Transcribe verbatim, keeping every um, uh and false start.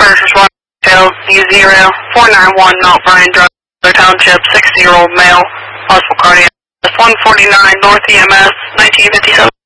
first responder, U zero four nine one Mount Bryan Drive, Township, sixty-year-old male, possible cardiac. one forty-nine North E M S, nineteen fifty-seven.